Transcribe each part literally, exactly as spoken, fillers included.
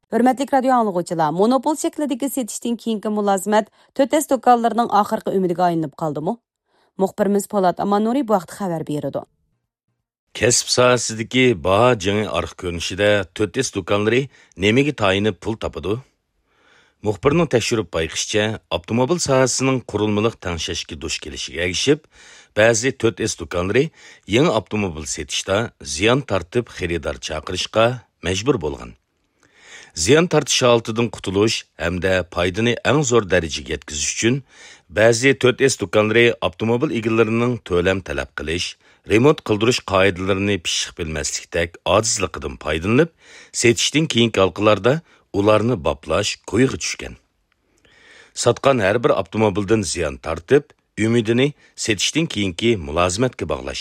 Hürmetlik radyo anlıqçılar, monopol şeklideki setişten keyinki mülazimet tötes dokanlarının ahırkı ümidiga ayınıp kaldı mı? Muhbirimiz Polat Amanuri bu vaqt xabar berdi. Kesip sohasidagi baha jangi arq ko'rinishida tötes do'konlari nemaga tayinib pul topadi? Muxbirning tekshirib bayqishicha, avtomobil sohasining qurilmalik tangshashga duch kelishiga ergishib, ba'zi tötes do'konlari yangi avtomobil setishda ziyon tortib xaridor chaqirishga majbur bo'lgan. Ziyon tortish holatidan qutulish hamda foydani eng zo'r darajaga yetkazish uchun ba'zi tötes do'konlari avtomobil egalarining to'lam talab qilish, remont qildirish qoidalarini pishiq bilmaslikdek ojizligidan foydalanib, setishdan keyingi halqalarda ularni baplash qo'yig'i tushgan. Satqan har bir avtomobildan ziyon tortib, umidini setishdan keyingi mulozimatga bog'lash.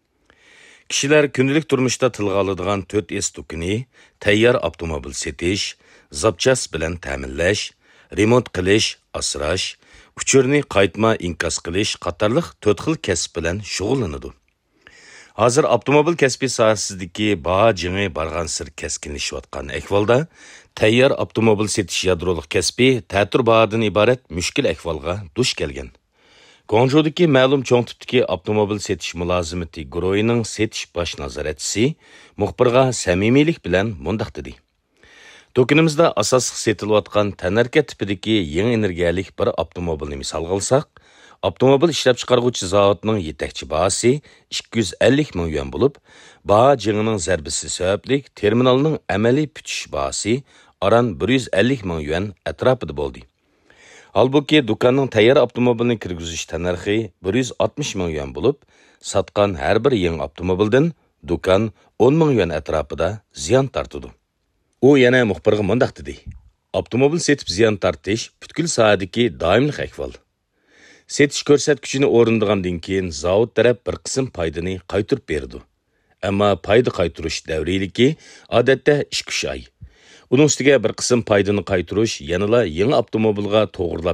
Kishilar kundalik turmushda tilga oladigan to'rt es do'koni, tayyor avtomobil setish, zapchas bilan ta'minlash, remont qilish, asrash, uchurni qaytma inkos qilish qatorliq to'rt xil kasb bilan shug'ullanadi. Hozir avtomobil kasbi sohasidagi baho jingi bargan sir keskinlashayotgan ahvolda tayyor avtomobil setish yadroliq kasbi ta'tir bahodan iborat mushkul ahvolga duch kelgan. Guangzhoudagi ma'lum cho'ng tipdagi avtomobil setish mulozimati guruhining setish bosh nazoratchisi muxbirga samimiylik bilan mundaq dedi. Do'konimizda asosli setilayotgan tanarka tipidagi yangi energiyalik bir avtomobilni misol qilsak, avtomobil ishlab chiqaruvchi zavodning yetakchi bahosi ikki yuz ellik ming yuan bo'lib, baho jingining zarbisi sababli terminalning amaliy putish bahosi aran bir yuz ellik ming yuan atrofida bo'ldi. Halbuki do'konning tayyor avtomobilni kirgizish tanarxi bir yuz oltmish ming yuan bo'lib, satqan har bir yangi avtomobildan do'kon o'n ming yuan atrofida ziyon tortadi. U yana muxbirga mundaq dedi. Avtomobil setib ziyon tortish butkul sohadagi doimli ahvol. Setish ko'rsatkichini o'rindigandan keyin zavod taraf bir qism foydani qaytarib berdi. Ammo foyda qaytarish davriyligi odatda ikki uch oy. Uning ustiga bir qism foydani qaytarish yanala yangi avtomobilga to'g'rilab